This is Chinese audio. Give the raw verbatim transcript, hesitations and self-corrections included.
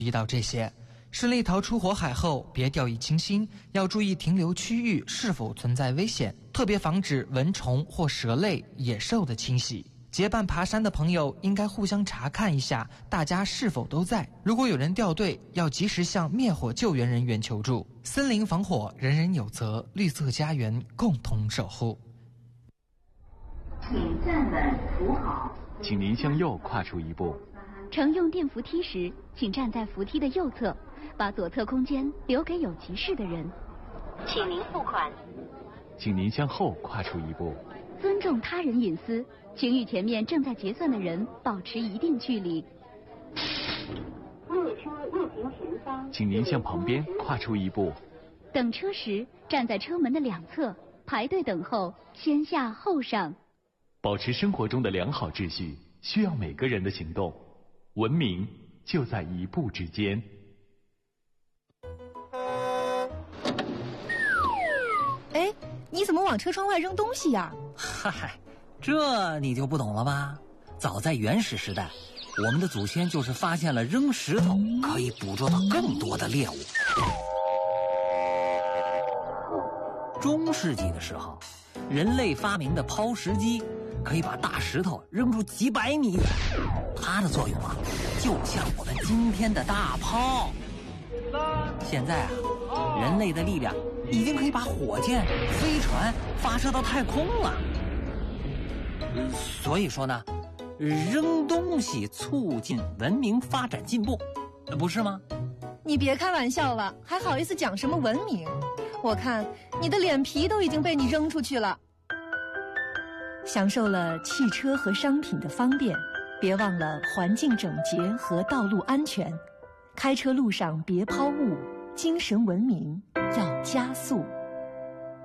注意到这些。顺利逃出火海后，别掉以轻心，要注意停留区域是否存在危险，特别防止蚊虫或蛇类、野兽的侵袭。结伴爬山的朋友应该互相查看一下大家是否都在，如果有人掉队，要及时向灭火救援人员求助。森林防火，人人有责，绿色家园共同守护。 请站稳扶好， 请您向右跨出一步。 乘用电扶梯时，请站在扶梯的右侧，把左侧空间留给有急事的人。 请您付款。 请您向后跨出一步。 尊重他人隐私，请与前面正在结算的人保持一定距离。 列车运行前方， 请您向旁边跨出一步。 等车时，站在车门的两侧，排队等候，先下后上。 保持生活中的良好秩序，需要每个人的行动。文明就在一步之间。 哎，你怎么往车窗外扔东西呀？ 嗨，这你就不懂了吧？早在原始时代，我们的祖先就是发现了扔石头可以捕捉到更多的猎物。中世纪的时候，人类发明的抛石机可以把大石头扔出几百米远，它的作用啊，就像我们今天的大炮。现在啊，人类的力量已经可以把火箭、飞船发射到太空了。所以说呢，扔东西促进文明发展进步，不是吗？ 你别开玩笑了，还好意思讲什么文明？我看你的脸皮都已经被你扔出去了。享受了汽车和商品的方便，别忘了环境整洁和道路安全。开车路上别抛物，精神文明要加速。